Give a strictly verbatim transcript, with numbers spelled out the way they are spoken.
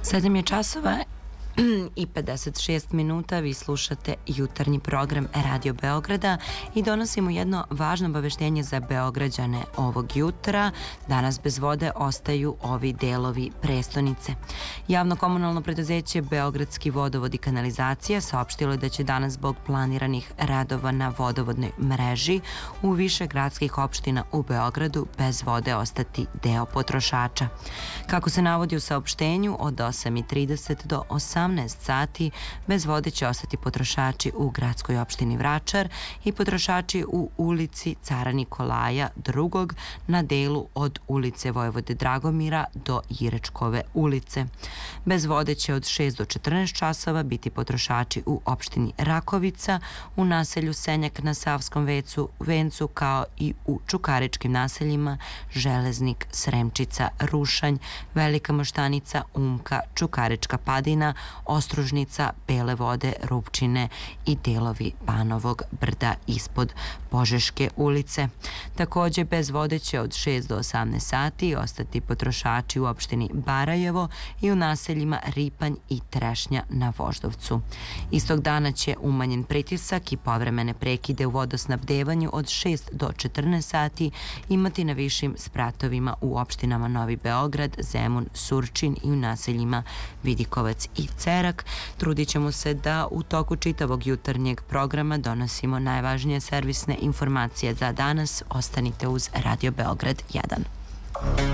Sedam je časova i pedeset šest minuta. Vi slušate jutarnji program Radio Beograda i donosimo jedno važno obaveštenje za Beograđane ovog jutra. Danas bez vode ostaju ovi delovi prestonice. Javno komunalno preduzeće Beogradski vodovod i kanalizacija saopštilo je da će danas zbog planiranih radova na vodovodnoj mreži u više gradskih opština u Beogradu bez vode ostati deo potrošača. Kako se navodi u saopštenju, od osam i trideset do osamnaest sati bez vode će ostati potrošači u gradskoj opštini Vračar i potrošači u ulici Cara Nikolaja drugog na delu od ulice Vojvode Dragomira do Jirečkove ulice. Bez vode će od šest do četrnaest časova biti potrošači u opštini Rakovica, u naselju Senjak na Savskom vecu, vencu, kao i u čukaričkim naseljima Železnik, Sremčica, Rušanj, Velika Moštanica, Umka, Čukarička Padina, Ostružnica, Bele Vode, Rupčine i delovi Banovog brda ispod Požeške ulice. Takođe, bez vode će od šest do osamnaest sati ostati potrošači u opštini Barajevo i u naseljima Ripanj i Trešnja na Voždovcu. Istog dana će umanjen pritisak i povremene prekide u vodosnabdevanju od šest do četrnaest sati imati na višim spratovima u opštinama Novi Beograd, Zemun, Surčin i u naseljima Vidikovac i Cerak. Trudit ćemo se da u toku čitavog jutarnjeg programa donosimo najvažnije servisne informacije za danas. Ostanite uz Radio Beograd jedan.